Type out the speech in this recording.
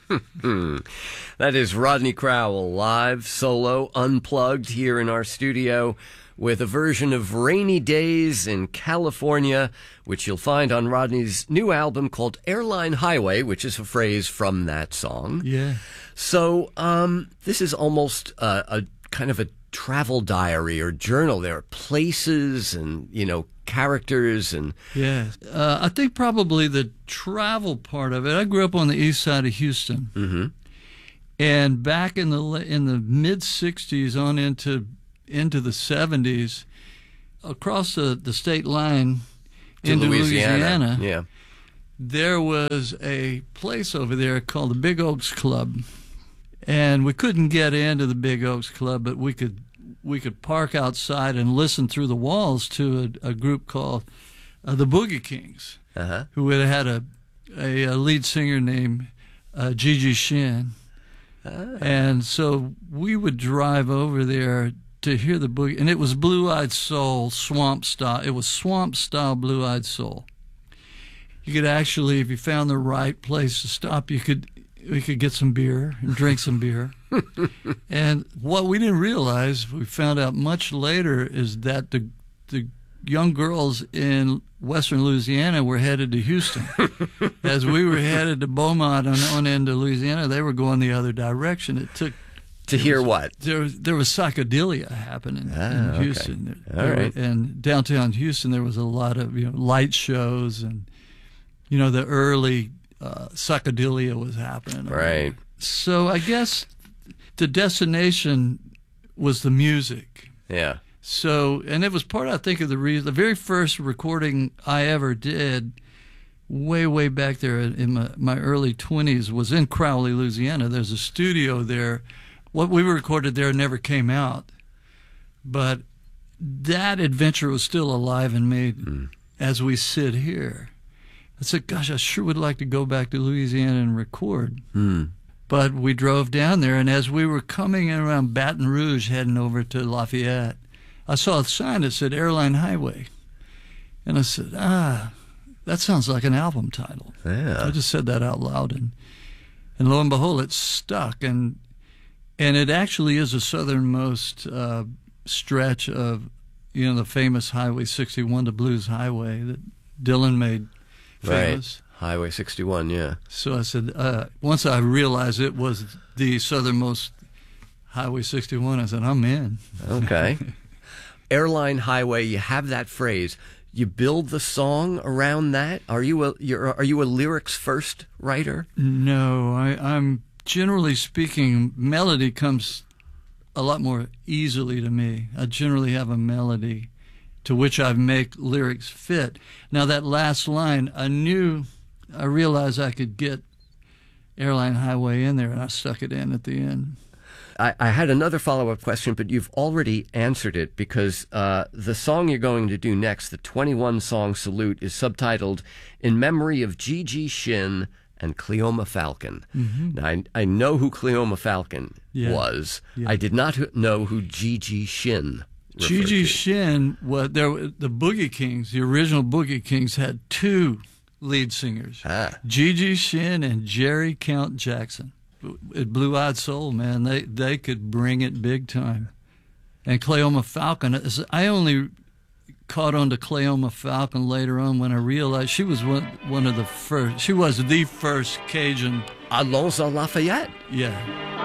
That is Rodney Crowell, live, solo, unplugged here in our studio with a version of Rainy Days in California, which you'll find on Rodney's new album called Airline Highway, which is a phrase from that song. Yeah. So this is almost a kind of a travel diary or journal. There are places and, characters and... Yeah. I think probably the travel part of it, I grew up on the east side of Houston. Mm-hmm. And back in the mid-'60s on into the 70s, across the state line into Louisiana, yeah, there was a place over there called the Big Oaks Club. And we couldn't get into the Big Oaks Club, but we could park outside and listen through the walls to a group called the Boogie Kings, who had a lead singer named Gigi Shin. And so we would drive over there to hear the boogie, and it was Blue-Eyed Soul, swamp style. It was swamp style Blue-Eyed Soul. You could actually, if you found the right place to stop, we could get some beer and drink some beer. And what we didn't realize, we found out much later, is that the young girls in western Louisiana were headed to Houston. As we were headed to Beaumont and on into Louisiana, they were going the other direction. It took... To hear what? There was psychedelia happening in Houston. Okay. All right. And downtown Houston, there was a lot of light shows, and the early psychedelia was happening. Right. So I guess the destination was the music. Yeah. So, and it was part, I think, of the reason. The very first recording I ever did, way back there in my early 20s, was in Crowley, Louisiana. There's a studio there. What we recorded there never came out, but that adventure was still alive in me as we sit here. I said, gosh, I sure would like to go back to Louisiana and record. But we drove down there, and as we were coming in around Baton Rouge, heading over to Lafayette, I saw a sign that said Airline Highway. And I said, that sounds like an album title. Yeah. I just said that out loud, and lo and behold, it stuck. And it actually is the southernmost stretch of, the famous Highway 61, the Blues Highway that Dylan made famous. Right. Highway 61, yeah. So I said, once I realized it was the southernmost Highway 61, I said, I'm in. Okay. Airline Highway, you have that phrase. You build the song around that? Are you a lyrics first writer? No, I'm generally speaking, melody comes a lot more easily to me. I generally have a melody to which I make lyrics fit. Now that last line, I realized I could get Airline Highway in there, and I stuck it in at the end. I had another follow-up question, but you've already answered it, because the song you're going to do next, the 21-song Salute, is subtitled In Memory of Gigi Shin and Cleoma Falcon. Mm-hmm. Now, I know who Cleoma Falcon was. Yeah. I did not know who Gigi Shin referred Gigi to. Shin, the Boogie Kings, the original Boogie Kings, had two lead singers, Gigi Shin and Jerry Count Jackson. At Blue-Eyed Soul, man, they could bring it big time. And Cleoma Falcon, I only caught on to Cleoma Falcon later on when I realized she was one of the first. She was the first Cajun. Allons à Lafayette. Yeah.